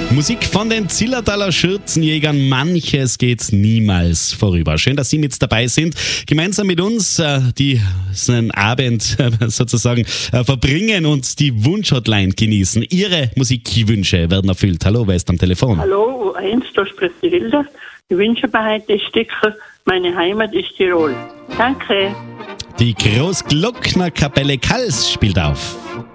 Musik von den Zillertaler Schürzenjägern, manches geht niemals vorüber. Schön, dass Sie mit dabei sind, gemeinsam mit uns diesen Abend sozusagen verbringen und die Wunschhotline genießen. Ihre Musikwünsche werden erfüllt. Hallo, wer ist am Telefon? Hallo, U1, da spricht die Hilda. Ich wünsche mir heute Sticker, meine Heimat ist Tirol. Danke. Die Großglocknerkapelle Kals spielt auf.